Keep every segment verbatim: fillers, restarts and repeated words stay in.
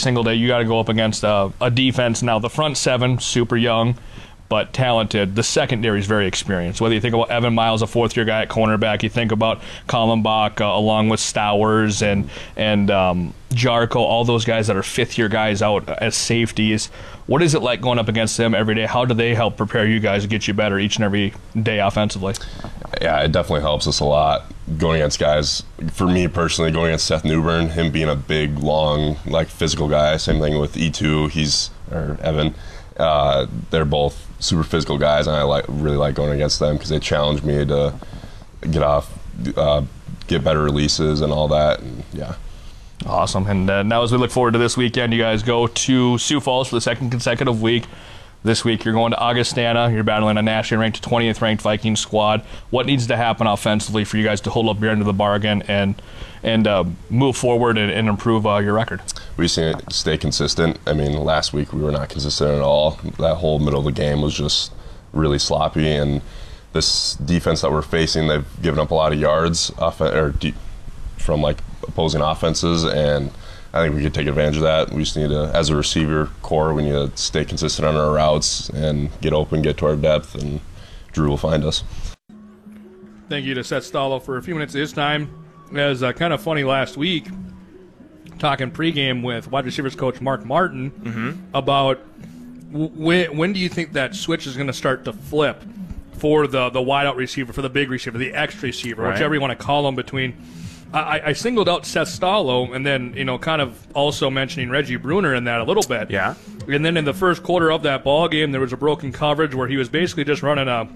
single day you got to go up against a, a defense. Now, the front seven, super young, but talented. The secondary is very experienced. Whether you think about Evan Miles, a fourth-year guy at cornerback, you think about Kallenbach uh, along with Stowers and and um, Jarko, all those guys that are fifth-year guys out as safeties. What is it like going up against them every day? How do they help prepare you guys to get you better each and every day offensively? Yeah, it definitely helps us a lot going against guys. For me personally, going against Seth Newbern, him being a big, long, like physical guy. Same thing with E two. He's or Evan. Uh, they're both super physical guys, and I like really like going against them because they challenge me to get off, uh, get better releases and all that. And yeah. Awesome. And uh, now as we look forward to this weekend, you guys go to Sioux Falls for the second consecutive week. This week you're going to Augustana. You're battling a nationally ranked twentieth ranked Viking squad. What needs to happen offensively for you guys to hold up your end of the bargain and and uh, move forward and, and improve uh, your record? We just need to stay consistent. I mean, last week we were not consistent at all. That whole middle of the game was just really sloppy, and this defense that we're facing, they've given up a lot of yards off or deep from like opposing offenses, and I think we could take advantage of that. We just need to, as a receiver core, we need to stay consistent on our routes and get open, get to our depth, and Drew will find us. Thank you to Seth Stalo for a few minutes of his time. It was uh, kind of funny last week, talking pregame with wide receivers coach Mark Martin mm-hmm. about w- when, when do you think that switch is going to start to flip for the, the wide-out receiver, for the big receiver, the X receiver, right. Whichever you want to call him between – I, I singled out Seth Stalo and then, you know, kind of also mentioning Reggie Bruner in that a little bit. Yeah. And then in the first quarter of that ball game, there was a broken coverage where he was basically just running a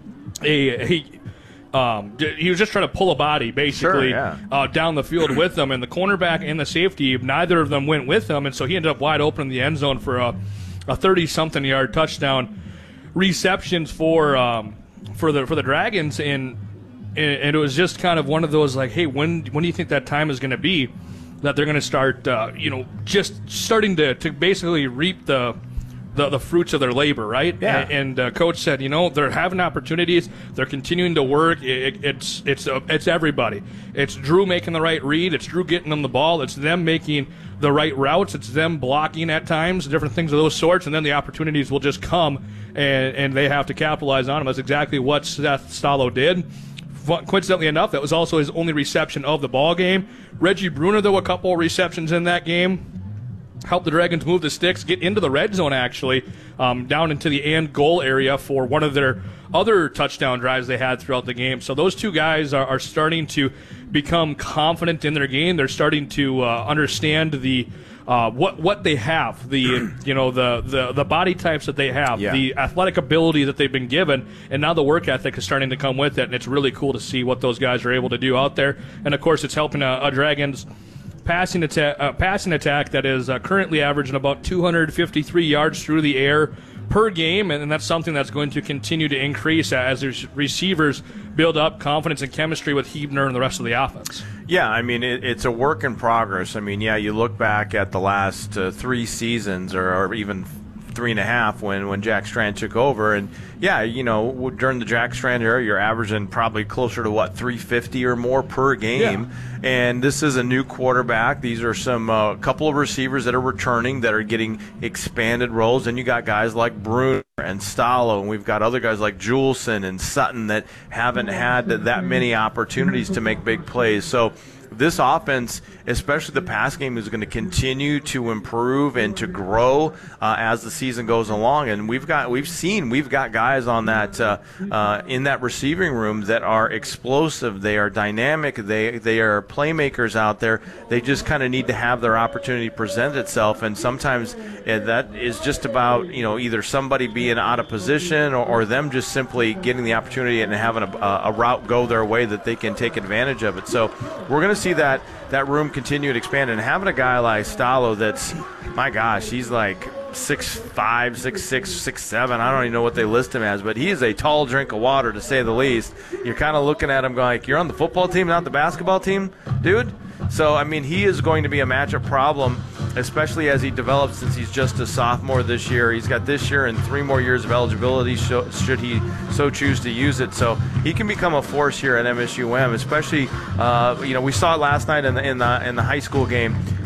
a, a um, he was just trying to pull a body basically sure, yeah. uh, down the field with them, and the cornerback and the safety, neither of them went with him, and so he ended up wide open in the end zone for a a thirty-something yard touchdown receptions for um, for the for the Dragons. And And it was just kind of one of those like, hey, when when do you think that time is going to be that they're going to start, uh, you know, just starting to, to basically reap the, the the fruits of their labor, right? Yeah. And, and uh, coach said, you know, they're having opportunities, they're continuing to work. It, it's it's uh, it's everybody. It's Drew making the right read. It's Drew getting them the ball. It's them making the right routes. It's them blocking at times, different things of those sorts, and then the opportunities will just come, and and they have to capitalize on them. That's exactly what Seth Stalo did. Coincidentally enough, that was also his only reception of the ball game. Reggie Bruner, though, a couple of receptions in that game, helped the Dragons move the sticks, get into the red zone, actually, um, down into the and goal area for one of their other touchdown drives they had throughout the game. So those two guys are, are starting to become confident in their game. They're starting to uh, understand the Uh, what what they have, the you know the, the, the body types that they have, yeah. the athletic ability that they've been given, and now the work ethic is starting to come with it, and it's really cool to see what those guys are able to do out there. And of course, it's helping a, a Dragons passing attack, uh, passing attack that is uh, currently averaging about two hundred fifty-three yards through the air per game, and that's something that's going to continue to increase as the receivers build up confidence and chemistry with Hebner and the rest of the offense. Yeah, I mean, it, it's a work in progress. I mean, yeah, you look back at the last uh, three seasons or, or even three and a half when, when Jack Strand took over. And, yeah, you know, during the Jack Strand era, you're averaging probably closer to, what, three hundred fifty or more per game. Yeah. And this is a new quarterback. These are some uh, couple of receivers that are returning that are getting expanded roles. And you got guys like Bruner and Stalo, and we've got other guys like Juleson and Sutton that haven't had that many opportunities to make big plays. So this offense, especially the pass game, is going to continue to improve and to grow uh, as the season goes along. And we've got, we've seen, we've got guys on that uh, uh, in that receiving room that are explosive. They are dynamic. They they are playmakers out there. They just kind of need to have their opportunity present itself. And sometimes uh, that is just about you know either somebody being out of position or, or them just simply getting the opportunity and having a, a route go their way that they can take advantage of it. So we're going to see that that room continue to expand, and having a guy like Stalo that's, my gosh, he's like six five, six six, six seven. I don't even know what they list him as, but he is a tall drink of water, to say the least. You're kind of looking at him going, like, you're on the football team, not the basketball team, dude? So, I mean, he is going to be a matchup problem, especially as he develops, since he's just a sophomore this year. He's got this year and three more years of eligibility should he so choose to use it. So he can become a force here at M S U M, especially, uh, you know, we saw it last night in the, in the, in the high school game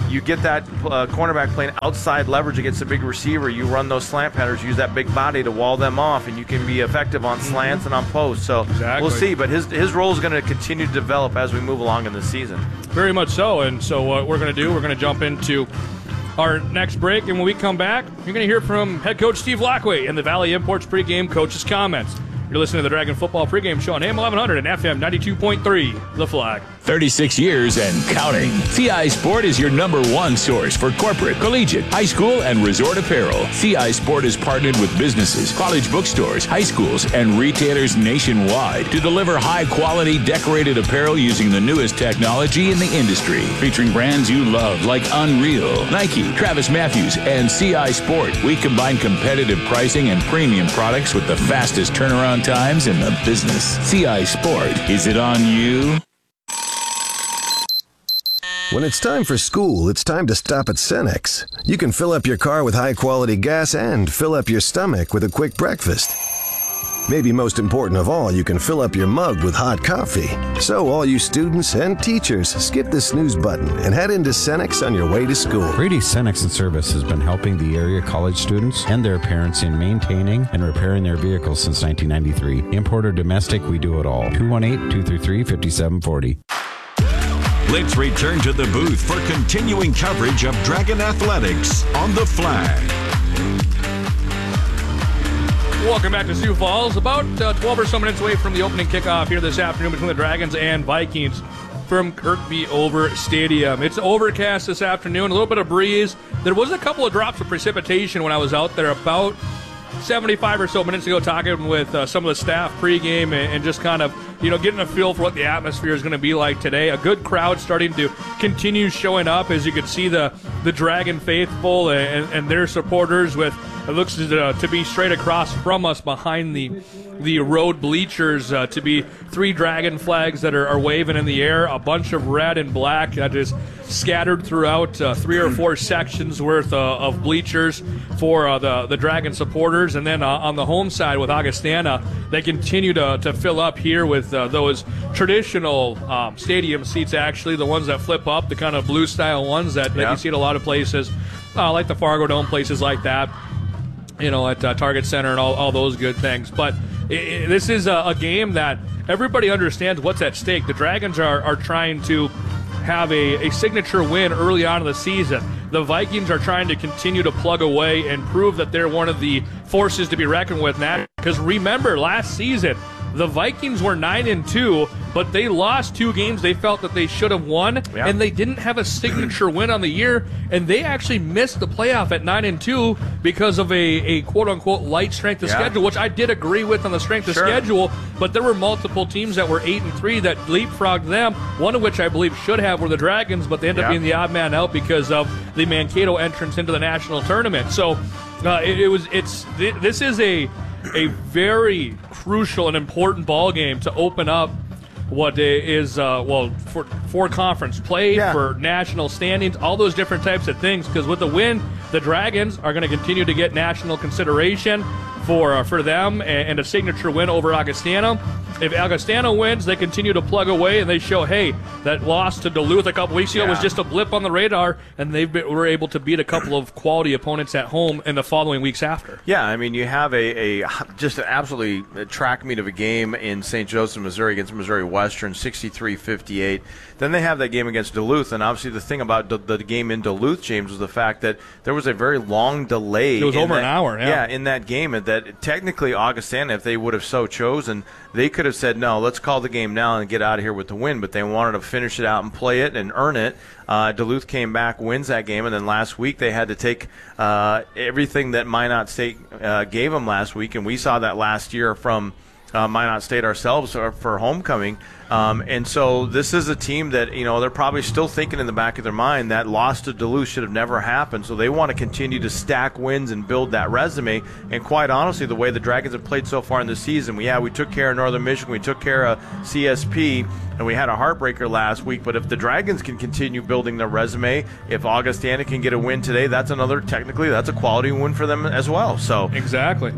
you get that uh, cornerback playing outside leverage against a big receiver. You run those slant patterns, use that big body to wall them off, and you can be effective on slants and on posts. So exactly. We'll see. But his his role is going to continue to develop as we move along in the season. Very much so. And so what we're going to do, we're going to jump into our next break, and when we come back, you're going to hear from head coach Steve Lockway in the Valley Imports pregame coach's comments. You're listening to the Dragon Football pregame show on A M eleven hundred and F M ninety-two point three, The Flag. thirty-six years and counting. C I Sport is your number one source for corporate, collegiate, high school, and resort apparel. C I Sport is partnered with businesses, college bookstores, high schools, and retailers nationwide to deliver high-quality decorated apparel using the newest technology in the industry. Featuring brands you love like Unreal, Nike, Travis Matthews, and C I Sport. We combine competitive pricing and premium products with the fastest turnaround times in the business. C I Sport. Is it on you? When it's time for school, it's time to stop at Cenex. You can fill up your car with high-quality gas and fill up your stomach with a quick breakfast. Maybe most important of all, you can fill up your mug with hot coffee. So all you students and teachers, skip the snooze button and head into Cenex on your way to school. Brady Cenex and Service has been helping the area college students and their parents in maintaining and repairing their vehicles since nineteen ninety-three. Import or domestic, we do it all. two one eight, two three three, five seven four zero. Let's return to the booth for continuing coverage of Dragon Athletics on The Flag. Welcome back to Sioux Falls. About uh, twelve or so minutes away from the opening kickoff here this afternoon between the Dragons and Vikings from Kirkby Over Stadium. It's overcast this afternoon, a little bit of breeze. There was a couple of drops of precipitation when I was out there about seventy-five or so minutes ago, talking with uh, some of the staff pregame and, and just kind of, you know, getting a feel for what the atmosphere is going to be like today. A good crowd starting to continue showing up, as you can see the the Dragon faithful and, and their supporters with, it looks to, to be straight across from us behind the the road bleachers, uh, to be three Dragon flags that are, are waving in the air, a bunch of red and black that is scattered throughout uh, three or four sections worth uh, of bleachers for uh, the, the Dragon supporters. And then uh, on the home side with Augustana, they continue to, to fill up here with uh, those traditional um, stadium seats, actually, the ones that flip up, the kind of blue style ones that, that yeah. you see at a lot of places, uh, like the Fargo Dome, places like that, you know, at uh, Target Center and all, all those good things. But it, it, this is a, a game that everybody understands what's at stake. The Dragons are, are trying to have a, a signature win early on in the season. The Vikings are trying to continue to plug away and prove that they're one of the forces to be reckoned with now. Because remember, last season, the Vikings were nine and two, but they lost two games they felt that they should have won, yeah. and they didn't have a signature win on the year, and they actually missed the playoff at nine and two because of a, a quote-unquote light strength of yeah. schedule, which I did agree with on the strength sure. of schedule, but there were multiple teams that were eight and three that leapfrogged them, one of which I believe should have were the Dragons, but they ended yeah. up being the odd man out because of the Mankato entrance into the national tournament. So uh, it, it was it's this is a a very crucial and important ball game to open up what is, uh, well, for, for conference play, yeah. for national standings, all those different types of things. Because with the win, the Dragons are going to continue to get national consideration for uh, for them and, and a signature win over Augustana. If Augustana wins, they continue to plug away and they show, hey, that loss to Duluth a couple weeks ago yeah. was just a blip on the radar, and they were able to beat a couple of quality opponents at home in the following weeks after. Yeah, I mean, you have a, a just an absolutely track meet of a game in Saint Joseph, Missouri against Missouri Western, sixty-three fifty-eight. Then they have that game against Duluth, and obviously the thing about the, the game in Duluth, James, was the fact that there was a very long delay. It was over that, an hour, yeah. Yeah, in that game, and that technically Augustana, if they would have so chosen, they could have said, no, let's call the game now and get out of here with the win, but they wanted to finish it out and play it and earn it. Uh, Duluth came back, wins that game, and then last week they had to take uh, everything that Minot State uh, gave them last week, and we saw that last year from uh, Minot State ourselves for homecoming. Um, and so this is a team that, you know, they're probably still thinking in the back of their mind that loss to Duluth should have never happened. So they want to continue to stack wins and build that resume. And quite honestly, the way the Dragons have played so far in the season, we, yeah, we took care of Northern Michigan, we took care of C S P, and we had a heartbreaker last week. But if the Dragons can continue building their resume, if Augustana can get a win today, that's another, technically, that's a quality win for them as well. So Exactly.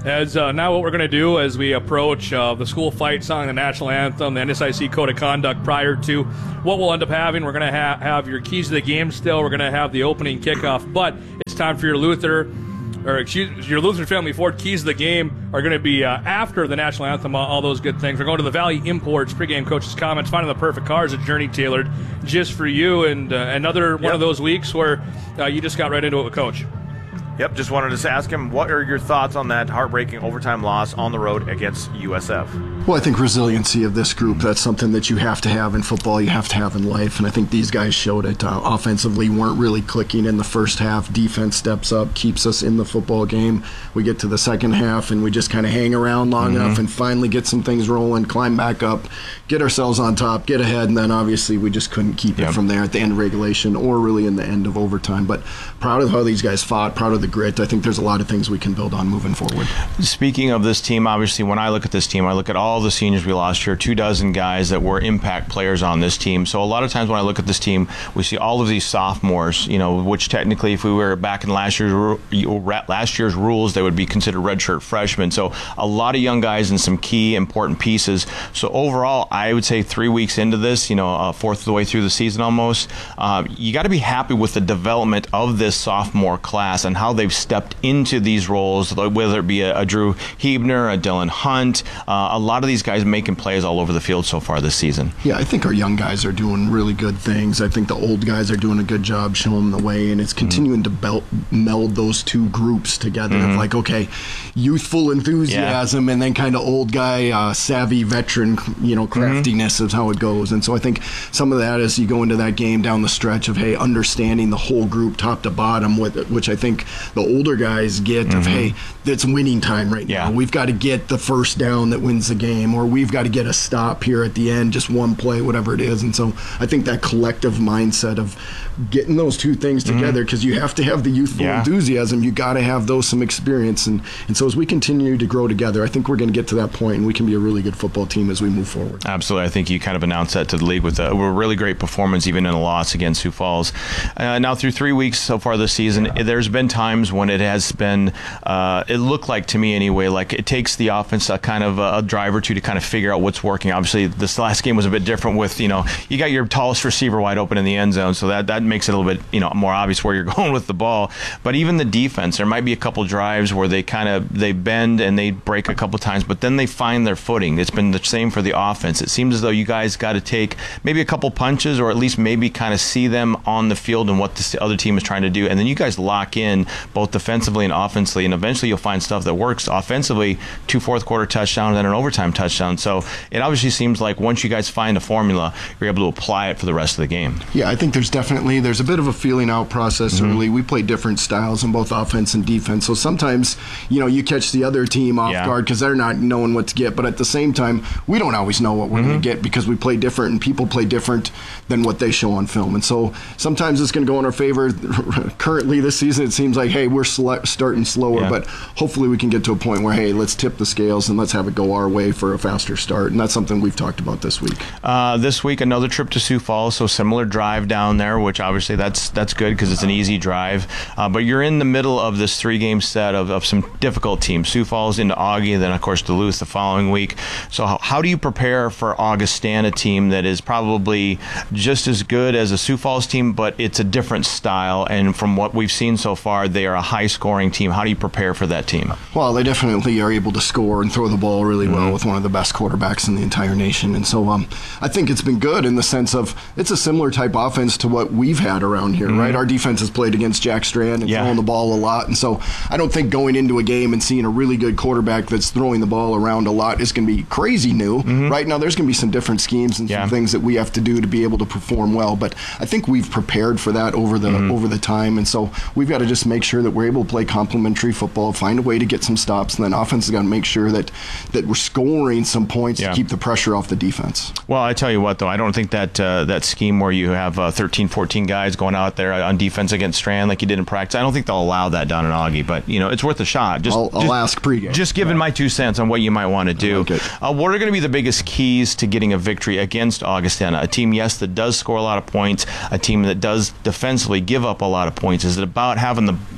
As uh, now what we're going to do as we approach uh, the school fight song, the national anthem, the N S I C code of conduct prior to what we'll end up having, we're going to ha- have your keys to the game still. We're going to have the opening kickoff, but it's time for your Luther, or excuse your Lutheran Family Ford keys to the game are going to be uh, after the national anthem, all, all those good things. We're going to the Valley Imports pregame coaches' comments, finding the perfect cars, a journey tailored just for you, and uh, another one yep. of those weeks where uh, you just got right into it with Coach. Yep, just wanted to ask him, what are your thoughts on that heartbreaking overtime loss on the road against U S F? Well, I think resiliency of this group, that's something that you have to have in football, you have to have in life, and I think these guys showed it. Uh, offensively, weren't really clicking in the first half. Defense steps up, keeps us in the football game. We get to the second half, and we just kind of hang around long mm-hmm. enough and finally get some things rolling, climb back up, get ourselves on top, get ahead, and then obviously we just couldn't keep yep. it from there at the end of regulation or really in the end of overtime. But proud of how these guys fought, proud of the grit. I think there's a lot of things we can build on moving forward. Speaking of this team, obviously when I look at this team, I look at all the seniors we lost here, two dozen guys that were impact players on this team. So a lot of times when I look at this team, we see all of these sophomores, you know, which technically if we were back in last year's last year's rules, they would be considered redshirt freshmen. So a lot of young guys and some key important pieces. So overall, I would say three weeks into this, you know, a fourth of the way through the season almost, uh, you got to be happy with the development of this sophomore class and how they've stepped into these roles, whether it be a, a Drew Hebner, a Dylan Hunt, uh, a lot of these guys making plays all over the field so far this season. Yeah, I think our young guys are doing really good things. I think the old guys are doing a good job showing the way, and it's continuing mm-hmm. to belt, meld those two groups together mm-hmm. of like, okay, youthful enthusiasm yeah. and then kind of old guy, uh, savvy veteran, you know, craftiness mm-hmm. is how it goes. And so I think some of that as you go into that game down the stretch of, hey, understanding the whole group top to bottom, with it, which I think the older guys get mm-hmm. of, hey, it's winning time right yeah. now. We've got to get the first down that wins the game, or we've got to get a stop here at the end, just one play, whatever it is. And so I think that collective mindset of getting those two things together, because mm-hmm. you have to have the youthful yeah. enthusiasm, you got to have those some experience. And, and so as we continue to grow together, I think we're going to get to that point and we can be a really good football team as we move forward. Absolutely. I think you kind of announced that to the league with a, a really great performance, even in a loss against Sioux Falls. Uh, now, through three weeks so far this season, yeah. there's been times when it has been, uh, it looked like to me anyway, like it takes the offense a kind of a, a drive or two to kind of figure out what's working. Obviously, this last game was a bit different with, you know, you got your tallest receiver wide open in the end zone, so that, that makes it a little bit, you know, more obvious where you're going with the ball. But even the defense, there might be a couple drives where they kind of, they bend and they break a couple times, but then they find their footing. It's been the same for the offense. It seems as though you guys got to take maybe a couple punches, or at least maybe kind of see them on the field and what the other team is trying to do, and then you guys lock in both defensively and offensively, and eventually you'll find stuff that works. Offensively, two fourth quarter touchdowns and an overtime touchdown. So it obviously seems like once you guys find a formula, you're able to apply it for the rest of the game. Yeah, I think there's definitely, there's a bit of a feeling out process mm-hmm. early. We play different styles in both offense and defense. So sometimes, you know, you catch the other team off yeah. guard because they're not knowing what to get. But at the same time, we don't always know what we're mm-hmm. going to get because we play different and people play different than what they show on film. And so sometimes it's going to go in our favor. Currently this season, it seems like, hey, we're sl- starting slower, yeah. but hopefully we can get to a point where, hey, let's tip the scales and let's have it go our way for a faster start. And that's something we've talked about this week. Uh, this week, another trip to Sioux Falls, so similar drive down there, which obviously that's that's good because it's an easy drive. Uh, but you're in the middle of this three-game set of, of some difficult teams. Sioux Falls into Augie, then, of course, Duluth the following week. So how, how do you prepare for Augustana, a team that is probably just as good as a Sioux Falls team, but it's a different style, and from what we've seen so far, they are a high-scoring team. How do you prepare for that team? Well, they definitely are able to score and throw the ball really well mm-hmm. with one of the best quarterbacks in the entire nation. And so um, I think it's been good in the sense of it's a similar type offense to what we've had around here, mm-hmm. right? Our defense has played against Jack Strand and yeah. throwing the ball a lot. And so I don't think going into a game and seeing a really good quarterback that's throwing the ball around a lot is going to be crazy new. Mm-hmm. Right now, there's going to be some different schemes and yeah. some things that we have to do to be able to perform well. But I think we've prepared for that over the mm-hmm. over the time. And so we've got to just make sure that we're able to play complementary football, find a way to get some stops, and then offense has got to make sure that, that we're scoring some points yeah. to keep the pressure off the defense. Well, I tell you what, though, I don't think that uh, that scheme where you have uh, thirteen, fourteen guys going out there on defense against Strand like you did in practice, I don't think they'll allow that down in Augie. But, you know, it's worth a shot. Just, I'll, I'll just, ask pregame. Just giving right. my two cents on what you might want to do. Okay. Uh, what are going to be the biggest keys to getting a victory against Augustana? A team, yes, that does score a lot of points, a team that does defensively give up a lot of points. Is it about having the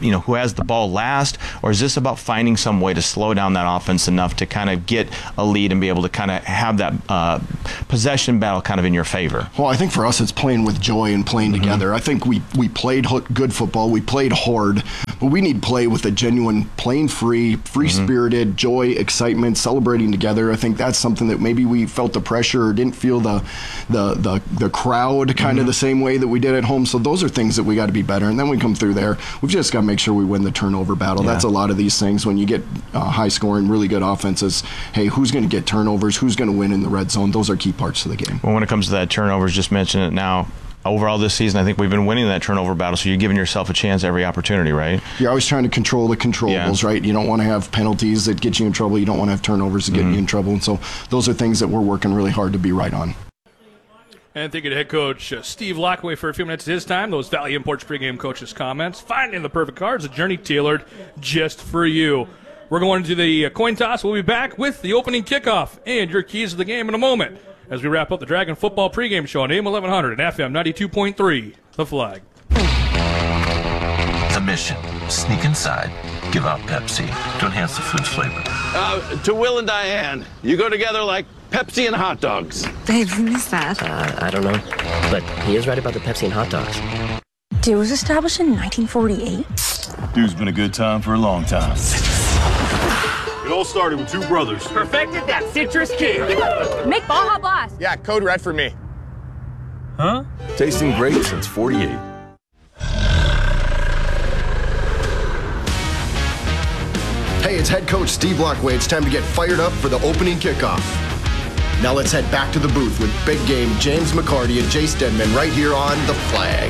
you know, who has the ball last, or is this about finding some way to slow down that offense enough to kind of get a lead and be able to kind of have that uh, possession battle kind of in your favor? Well, I think for us it's playing with joy and playing mm-hmm. together. I think we, we played good football, we played hard, but we need play with a genuine playing free, free-spirited, mm-hmm. joy, excitement, celebrating together. I think that's something that maybe we felt the pressure or didn't feel the the the, the crowd kind mm-hmm. of the same way that we did at home. So those are things that we got to be better. And then we come through there, we've just got to make sure we win the turnover battle. Yeah. That's a lot of these things when you get uh, high-scoring, really good offenses. Hey, who's going to get turnovers? Who's going to win in the red zone? Those are key parts of the game. Well, when it comes to that turnovers, just mention it now. Overall this season, I think we've been winning that turnover battle, so you're giving yourself a chance every opportunity, right? You're always trying to control the controllables, yeah. right? You don't want to have penalties that get you in trouble. You don't want to have turnovers that get mm-hmm. you in trouble. And so those are things that we're working really hard to be right on. And thank you to head coach uh, Steve Lockaway for a few minutes of his time. Those Valley Imports pregame coaches' comments. Finding the perfect cards, a journey tailored just for you. We're going to the uh, coin toss. We'll be back with the opening kickoff and your keys to the game in a moment as we wrap up the Dragon Football pregame show on A M eleven hundred and F M ninety-two point three, The Flag. The mission, sneak inside, give out Pepsi to enhance the food's flavor. Uh, to Will and Diane, you go together like Pepsi and hot dogs. Babe, who missed that? Uh, I don't know, but he is right about the Pepsi and hot dogs. Dude was established in nineteen forty-eight? Dude's been a good time for a long time. It all started with two brothers. Perfected that citrus kick. Make Baja Blast. Yeah, code red for me. Huh? Tasting great since forty-eight. Hey, it's head coach Steve Lockaway. It's time to get fired up for the opening kickoff. Now let's head back to the booth with big game James McCarty and Jay Stedman right here on The Flag.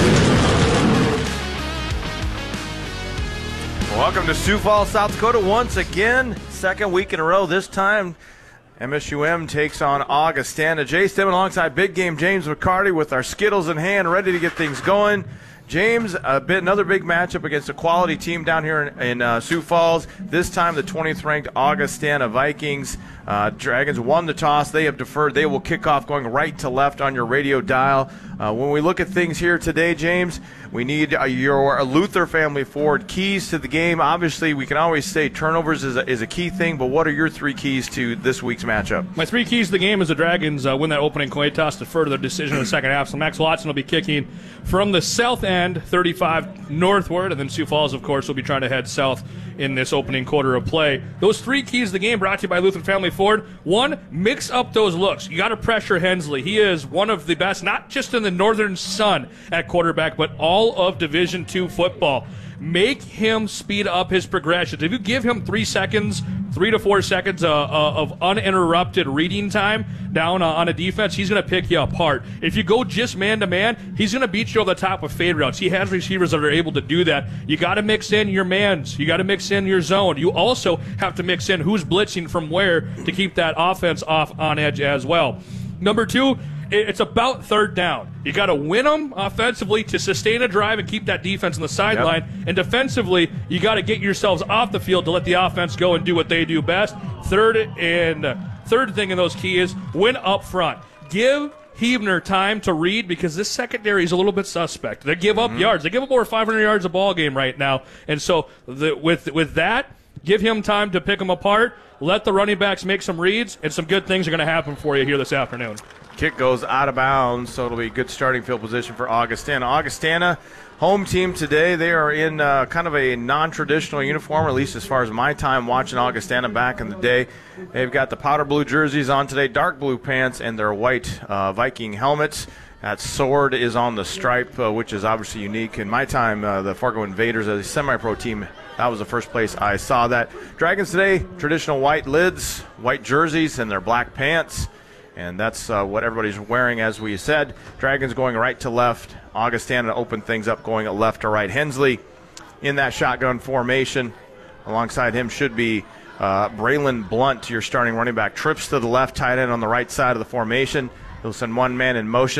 Welcome to Sioux Falls, South Dakota once again. Second week in a row. This time, M S U M takes on Augustana. Jay Stedman alongside big game James McCarty with our Skittles in hand, ready to get things going. James, a bit, another big matchup against a quality team down here in, in uh, Sioux Falls. This time, the twentieth ranked Augustana Vikings. Uh, Dragons won the toss. They have deferred. They will kick off going right to left on your radio dial. Uh, when we look at things here today, James, we need uh, your Luther family forward keys to the game. Obviously, we can always say turnovers is a, is a key thing, but what are your three keys to this week's matchup? My three keys to the game is the Dragons uh, win that opening coin toss to defer their decision in the second half. So Max Watson will be kicking from the south end, thirty-five northward, and then Sioux Falls, of course, will be trying to head south in this opening quarter of play. Those three keys to the game brought to you by Lutheran Family Ford. One, mix up those looks. You got to pressure Hensley. He is one of the best, not just in the Northern Sun at quarterback, but all of Division two football. Make him speed up his progressions. If you give him three seconds, three to four seconds uh, uh, of uninterrupted reading time down uh, on a defense, he's going to pick you apart. If you go just man-to-man, he's going to beat you over the top with fade routes. He has receivers that are able to do that. You got to mix in your mans. You got to mix in your zone. You also have to mix in who's blitzing from where to keep that offense off on edge as well. Number two, it's about third down. You got to win them offensively to sustain a drive and keep that defense on the sideline. Yep. And defensively, you got to get yourselves off the field to let the offense go and do what they do best. Third and uh, third thing in those key is win up front. Give Huebner time to read because this secondary is a little bit suspect. They give up mm-hmm. yards. They give up over five hundred yards a ball game right now. And so the, with with that, give him time to pick them apart. Let the running backs make some reads, and some good things are going to happen for you here this afternoon. Kick goes out of bounds, so it'll be a good starting field position for Augustana. Augustana, home team today. They are in uh, kind of a non-traditional uniform, at least as far as my time watching Augustana back in the day. They've got the powder blue jerseys on today, dark blue pants, and their white uh, Viking helmets. That sword is on the stripe, uh, which is obviously unique. In my time, uh, the Fargo Invaders, as a semi-pro team, that was the first place I saw that. Dragons today, traditional white lids, white jerseys, and their black pants. And that's uh, what everybody's wearing, as we said. Dragons going right to left. Augustana to open things up, going left to right. Hensley in that shotgun formation. Alongside him should be uh, Braylon Blunt, your starting running back. Trips to the left, tight end on the right side of the formation. He'll send one man in motion.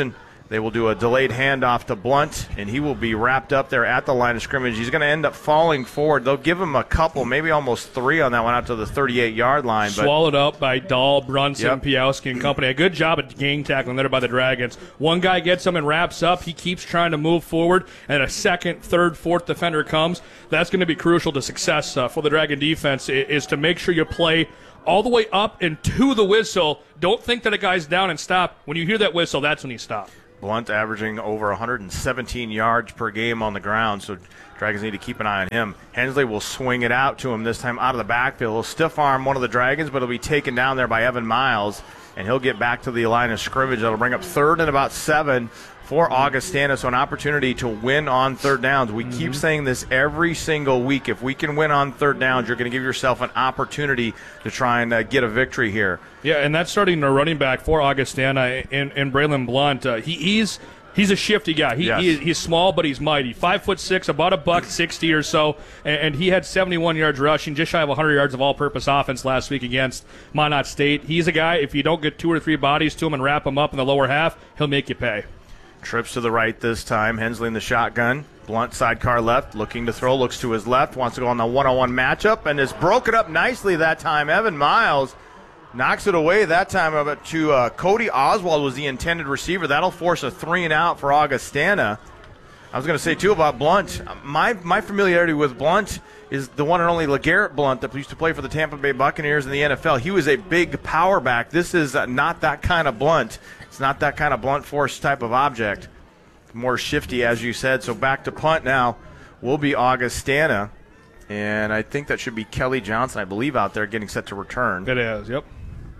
They will do a delayed handoff to Blunt, and he will be wrapped up there at the line of scrimmage. He's going to end up falling forward. They'll give him a couple, maybe almost three on that one out to the thirty-eight-yard line. But swallowed up by Dahl, Brunson, Yep. Piowski, and company. A good job at gang tackling there by the Dragons. One guy gets him and wraps up. He keeps trying to move forward, and a second, third, fourth defender comes. That's going to be crucial to success uh, for the Dragon defense, is to make sure you play all the way up and to the whistle. Don't think that a guy's down and stop. When you hear that whistle, that's when you stop. Blunt averaging over one hundred seventeen yards per game on the ground, so Dragons need to keep an eye on him. Hensley will swing it out to him this time out of the backfield. He'll stiff arm one of the Dragons, but he'll be taken down there by Evan Miles, and he'll get back to the line of scrimmage. That'll bring up third and about seven for Augustana, so an opportunity to win on third downs. We mm-hmm. keep saying this every single week. If we can win on third downs, you're going to give yourself an opportunity to try and uh, get a victory here. Yeah, and that's starting the running back for Augustana in, in Braylon Blunt. Uh, he, he's he's a shifty guy. He, yes. he He's small, but he's mighty. Five foot six, about a buck sixty or so, and, and he had seventy-one yards rushing, just shy of one hundred yards of all-purpose offense last week against Minot State. He's a guy, if you don't get two or three bodies to him and wrap him up in the lower half, he'll make you pay. Trips to the right this time. Hensley in the shotgun. Blunt sidecar left, looking to throw, looks to his left, wants to go on the one-on-one matchup, and is broken up nicely that time. Evan Miles knocks it away that time up to uh, Cody Oswald was the intended receiver. That'll force a three and out for Augustana. I was going to say, too, about Blunt. My my familiarity with Blunt is the one and only LeGarrette Blunt that used to play for the Tampa Bay Buccaneers in the N F L. He was a big power back. This is uh, not that kind of Blunt. It's not that kind of blunt force type of object. More shifty, as you said. So back to punt now will be Augustana. And I think that should be Kelly Johnson, I believe, out there getting set to return. It is, yep.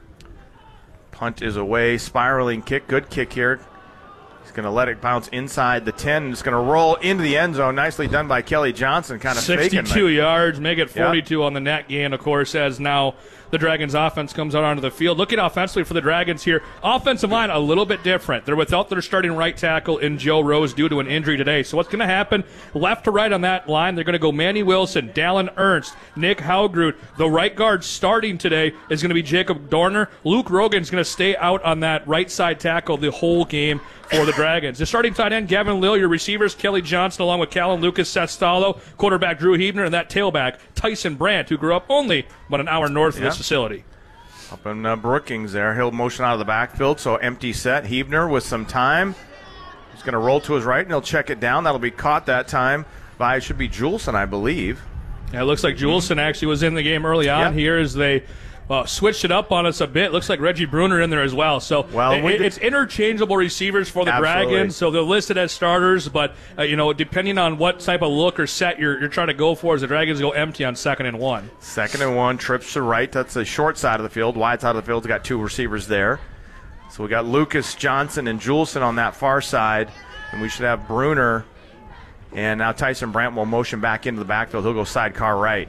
Punt is away. Spiraling kick. Good kick here. He's going to let it bounce inside the ten. And it's going to roll into the end zone. Nicely done by Kelly Johnson. Kind of sixty-two faking, yards. Make it forty-two yep. on the net gain, of course, as now the Dragons offense comes out onto the field. Looking offensively for the Dragons here, offensive line a little bit different. They're without their starting right tackle in Joe Rose due to an injury today. So what's going to happen left to right on that line? They're going to go Manny Wilson, Dallin Ernst, Nick Haugrud. The right guard starting today is going to be Jacob Dorner. Luke Rogan's going to stay out on that right side tackle the whole game for the Dragons. The starting tight end, Gavin Lill. Your receivers, Kelly Johnson, along with Callan Lucas Sestalo, quarterback Drew Hebner, and that tailback, Tyson Brandt, who grew up only about an hour north of yeah. this facility. Up in uh, Brookings there. He'll motion out of the backfield, so empty set. Hebner with some time. He's going to roll to his right, and he'll check it down. That'll be caught that time by, it should be Juleson, I believe. Yeah, it looks like Juleson actually was in the game early on yep. here as they uh, switched it up on us a bit. Looks like Reggie Bruner in there as well. So well, it, we it's interchangeable receivers for the Absolutely. Dragons, so they're listed as starters, but uh, you know, depending on what type of look or set you're, you're trying to go for, as the Dragons go empty on second and one. Second and one, trips to right. That's the short side of the field. Wide side of the field's got two receivers there. So we got Lucas Johnson and Juleson on that far side, and we should have Bruner. And now Tyson Brandt will motion back into the backfield. He'll go sidecar right.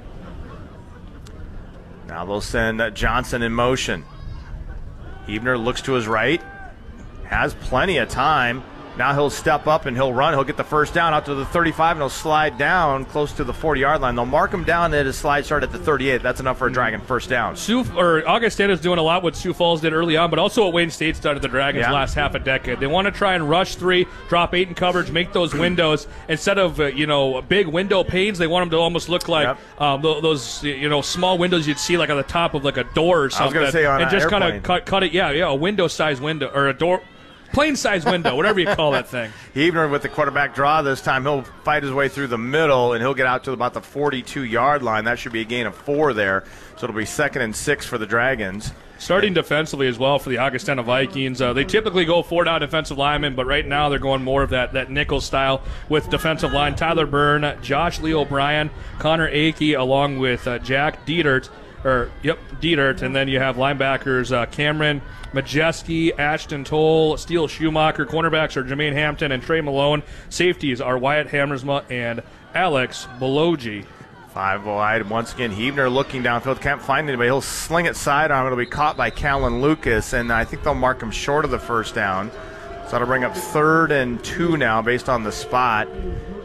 Now they'll send uh, Johnson in motion. Hebner looks to his right. Has plenty of time. Now he'll step up and he'll run. He'll get the first down out to the thirty-five, and he'll slide down close to the forty-yard line. They'll mark him down at his slide start at the thirty-eight. That's enough for a Dragon first down. Sioux, or Augustana's doing a lot what Sioux Falls did early on, but also what Wayne State's done to the Dragons yeah. last half a decade. They want to try and rush three, drop eight in coverage, make those windows. Instead of, uh, you know, big window panes, they want them to almost look like yep. um, th- those, you know, small windows you'd see like on the top of like a door or something. I was going to say on And an just kind airplane. of cut, cut it, yeah, yeah, a window-sized window, or a door... Plane-sized window, whatever you call that thing. Hebner with the quarterback draw this time. He'll fight his way through the middle, and he'll get out to about the forty-two-yard line. That should be a gain of four there. So it'll be second and six for the Dragons. Starting defensively as well for the Augustana Vikings. Uh, they typically go four-down defensive linemen, but right now they're going more of that, that nickel style with defensive line. Tyler Byrne, Josh Lee O'Brien, Connor Akey, along with uh, Jack Dietert. Or, yep, Dietert. And then you have linebackers uh, Cameron Majeski, Ashton Toll, Steele Schumacher. Cornerbacks are Jermaine Hampton and Trey Malone. Safeties are Wyatt Hammersma and Alex Belogi. Five wide. Once again, Hebner looking downfield. Can't find anybody. He'll sling it sidearm. It'll be caught by Callan Lucas, and I think they'll mark him short of the first down. So that'll bring up third and two now based on the spot.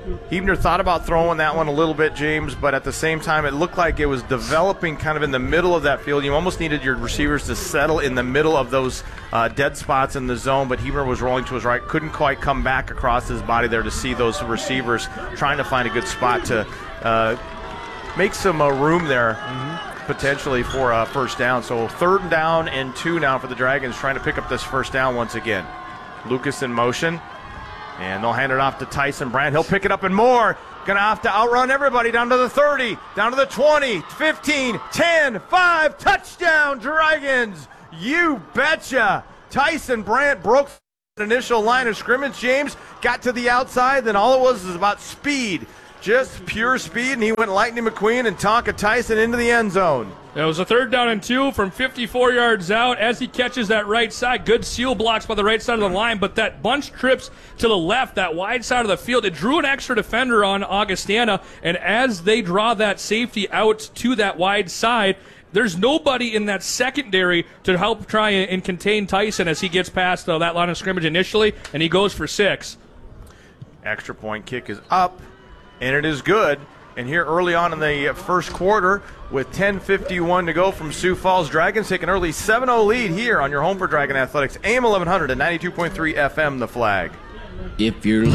Huebner thought about throwing that one a little bit, James, but at the same time, it looked like it was developing kind of in the middle of that field. You almost needed your receivers to settle in the middle of those uh, dead spots in the zone, but Huebner was rolling to his right, couldn't quite come back across his body there to see those receivers trying to find a good spot to uh, make some uh, room there mm-hmm. potentially for a first down. So third down and two now for the Dragons, trying to pick up this first down once again. Lucas in motion. And they'll hand it off to Tyson Brandt. He'll pick it up and more. Going to have to outrun everybody down to the thirty, down to the twenty, fifteen, ten, five. Touchdown, Dragons. You betcha. Tyson Brandt broke the initial line of scrimmage. James got to the outside. Then all it was was about speed. Just pure speed. And he went Lightning McQueen and Tonka Tyson into the end zone. It was a third down and two from fifty-four yards out as he catches that right side. Good seal blocks by the right side of the line, but that bunch trips to the left, that wide side of the field, it drew an extra defender on Augustana, and as they draw that safety out to that wide side, there's nobody in that secondary to help try and contain Tyson as he gets past uh, that line of scrimmage initially, and he goes for six. Extra point kick is up, and it is good. And here early on in the first quarter, with ten fifty-one to go from Sioux Falls, Dragons take an early seven oh lead here on your home for Dragon Athletics. A M eleven hundred and ninety-two point three F M, The Flag. If you're